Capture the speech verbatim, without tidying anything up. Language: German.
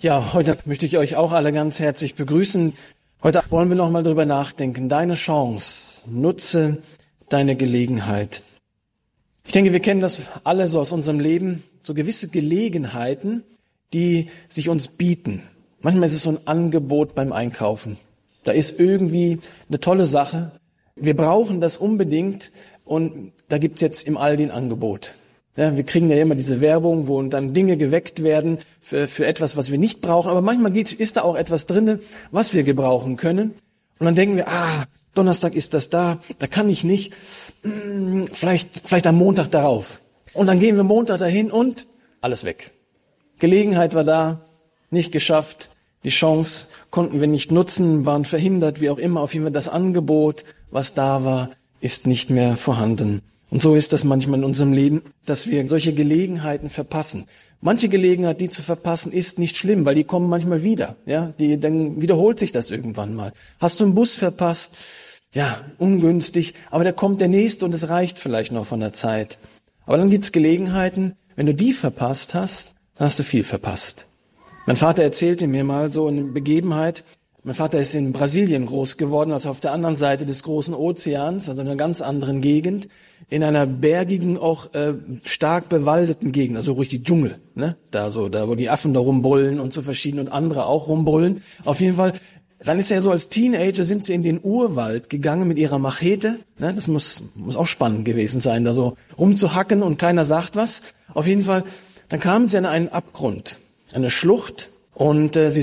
Ja, heute möchte ich euch auch alle ganz herzlich begrüßen. Heute wollen wir noch mal drüber nachdenken. Deine Chance, nutze deine Gelegenheit. Ich denke, wir kennen das alle so aus unserem Leben, so gewisse Gelegenheiten, die sich uns bieten. Manchmal ist es so ein Angebot beim Einkaufen. Da ist irgendwie eine tolle Sache. Wir brauchen das unbedingt und da gibt's jetzt im Aldi ein Angebot. Ja, wir kriegen ja immer diese Werbung, wo dann Dinge geweckt werden für, für etwas, was wir nicht brauchen. Aber manchmal geht, ist da auch etwas drinne, was wir gebrauchen können. Und dann denken wir, ah, Donnerstag ist das da, da kann ich nicht. Hm, vielleicht, vielleicht am Montag darauf. Und dann gehen wir Montag dahin und alles weg. Gelegenheit war da, nicht geschafft. Die Chance konnten wir nicht nutzen, waren verhindert, wie auch immer. Auf jeden Fall das Angebot, was da war, ist nicht mehr vorhanden. Und so ist das manchmal in unserem Leben, dass wir solche Gelegenheiten verpassen. Manche Gelegenheit, die zu verpassen, ist nicht schlimm, weil die kommen manchmal wieder. Ja, die, dann wiederholt sich das irgendwann mal. Hast du einen Bus verpasst? Ja, ungünstig, aber da kommt der nächste und es reicht vielleicht noch von der Zeit. Aber dann gibt's Gelegenheiten, wenn du die verpasst hast, dann hast du viel verpasst. Mein Vater erzählte mir mal so eine Begebenheit. Mein Vater ist in Brasilien groß geworden, also auf der anderen Seite des großen Ozeans, also in einer ganz anderen Gegend, in einer bergigen, auch äh, stark bewaldeten Gegend, also ruhig die Dschungel, ne? Da so, da wo die Affen da rumbrüllen und so verschiedene und andere auch rumbrüllen. Auf jeden Fall, dann ist er so als Teenager sind sie in den Urwald gegangen mit ihrer Machete, ne? Das muss muss auch spannend gewesen sein, da so rumzuhacken und keiner sagt was. Auf jeden Fall, dann kamen sie an einen Abgrund, eine Schlucht und äh, sie